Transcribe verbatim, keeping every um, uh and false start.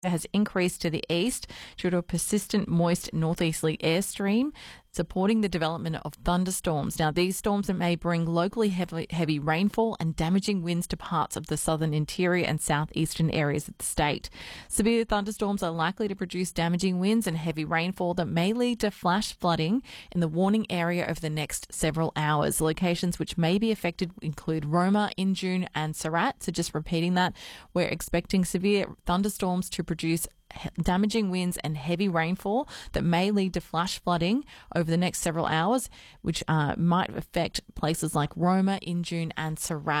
has increased to the east due to a persistent moist northeasterly airstream supporting the development of thunderstorms. Now, these storms may bring locally heavy, heavy rainfall and damaging winds to parts of the southern interior and southeastern areas of the state. Severe thunderstorms are likely to produce damaging winds and heavy rainfall that may lead to flash flooding in the warning area over the next several hours. Locations which may be affected include Roma, Injune and Surat. So just repeating that, we're expecting severe thunderstorms to produce damaging winds and heavy rainfall that may lead to flash flooding over the next several hours, which uh, might affect places like Roma, Injune and Surat.